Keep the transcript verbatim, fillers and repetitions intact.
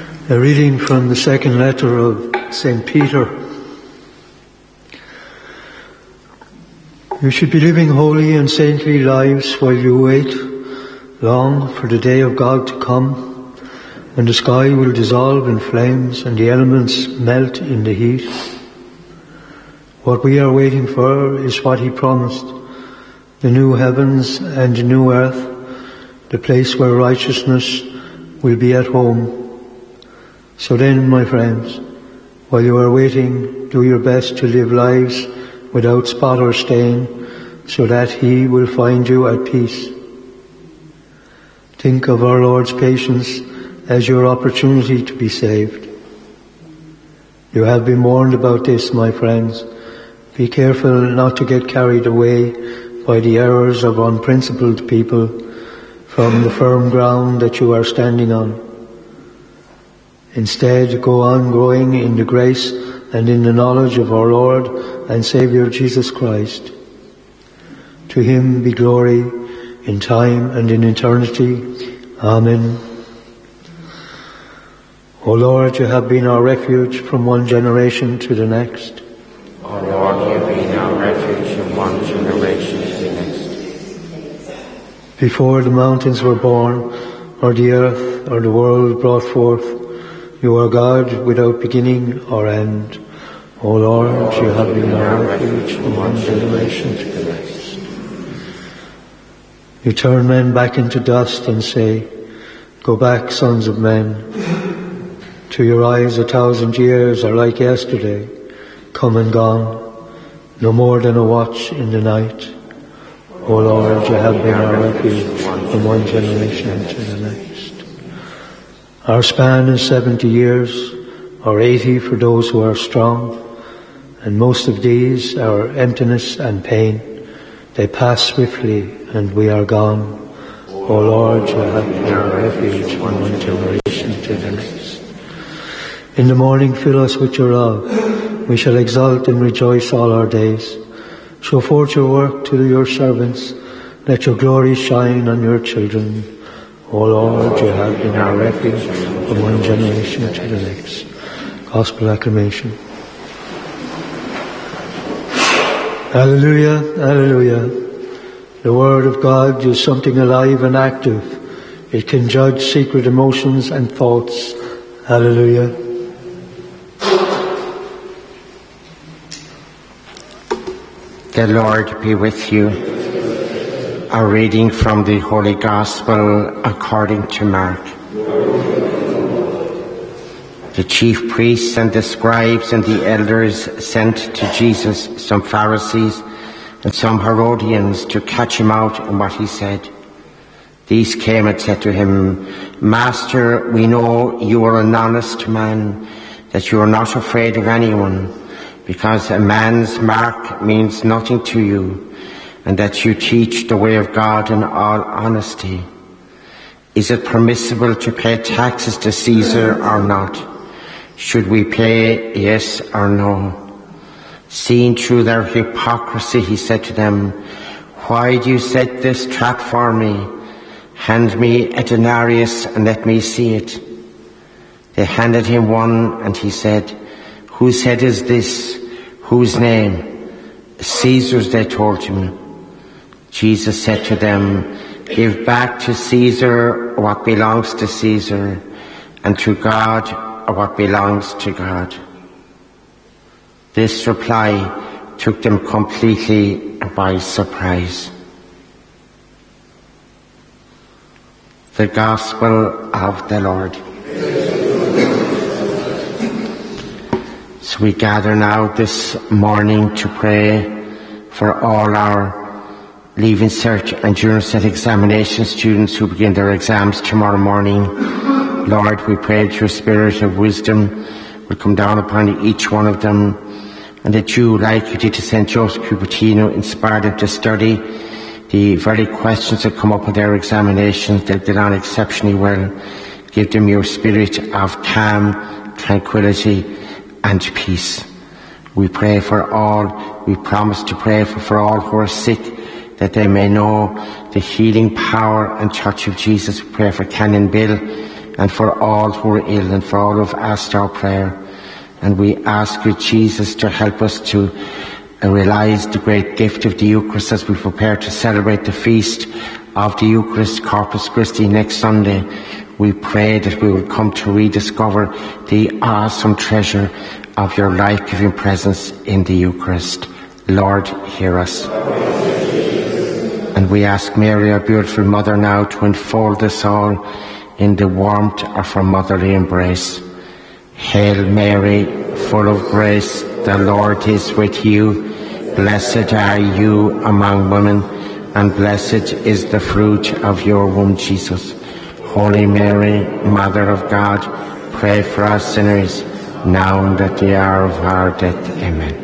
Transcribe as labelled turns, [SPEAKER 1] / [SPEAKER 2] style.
[SPEAKER 1] A reading from the second letter of Saint Peter. You should be living holy and saintly lives while you wait long for the day of God to come, when the sky will dissolve in flames and the elements melt in the heat. What we are waiting for is what he promised, the new heavens and the new earth, the place where righteousness will be at home. So then, my friends, while you are waiting, do your best to live lives without spot or stain, so that he will find you at peace. Think of our Lord's patience as your opportunity to be saved. You have been warned about this, my friends. Be careful not to get carried away by the errors of unprincipled people from the firm ground that you are standing on. Instead, go on growing in the grace and in the knowledge of our Lord and Saviour Jesus Christ. To him be glory in time and in eternity. Amen. O Lord, you have been our refuge from one generation to the next.
[SPEAKER 2] O Lord, you have been our refuge from one generation to the next.
[SPEAKER 1] Before the mountains were born, or the earth or the world brought forth, you are God without beginning or end. O Lord, you have been our refuge from one generation to the next. You turn men back into dust and say, go back, sons of men. To your eyes a thousand years are like yesterday, come and gone, no more than a watch in the night. O Lord, you have been our refuge from one generation to the next. Our span is seventy years, or eighty for those who are strong, and most of these are emptiness and pain. They pass swiftly, and we are gone. O Lord, you have been our refuge from one generation to the next. In the morning fill us with your love. We shall exult and rejoice all our days. Show forth your work to your servants. Let your glory shine on your children. O Lord, you have been our refuge from one generation to the next. Gospel acclamation. Hallelujah, hallelujah. The Word of God is something alive and active. It can judge secret emotions and thoughts. Hallelujah.
[SPEAKER 2] The Lord be with you. A reading from the Holy Gospel according to Mark. The chief priests and the scribes and the elders sent to Jesus some Pharisees and some Herodians to catch him out in what he said. These came and said to him, Master, we know you are an honest man, that you are not afraid of anyone, because a man's mark means nothing to you, and that you teach the way of God in all honesty. Is it permissible to pay taxes to Caesar or not? Should we pay yes or no? Seeing through their hypocrisy, he said to them, Why do you set this trap for me? Hand me a denarius and let me see it. They handed him one, and he said, Whose head is this? Whose name? Caesar's, they told him. Jesus said to them, Give back to Caesar what belongs to Caesar, and to God what belongs to God. This reply took them completely by surprise. The Gospel of the Lord. So we gather now this morning to pray for all our Leaving Cert and Junior Set examination students who begin their exams tomorrow morning. Lord, we pray that your spirit of wisdom will come down upon each one of them, and that you, like you did to Saint Joseph Cupertino, inspire them to study the very questions that come up in their examinations. They did on exceptionally well. Give them your spirit of calm, tranquility, and peace. We pray for all, we promise to pray for, for all who are sick, that they may know the healing power and touch of Jesus. We pray for Canon Bill, and for all who are ill, and for all who have asked our prayer. And we ask you, Jesus, to help us to uh, realize the great gift of the Eucharist as we prepare to celebrate the feast of the Eucharist, Corpus Christi, next Sunday. We pray that we will come to rediscover the awesome treasure of your life-giving presence in the Eucharist. Lord, hear us. And we ask Mary, our beautiful Mother, now to enfold us all in the warmth of her motherly embrace. Hail Mary, full of grace, the Lord is with you. Blessed are you among women, and blessed is the fruit of your womb, Jesus. Holy Mary, Mother of God, pray for us sinners, now and at the hour of our death. Amen.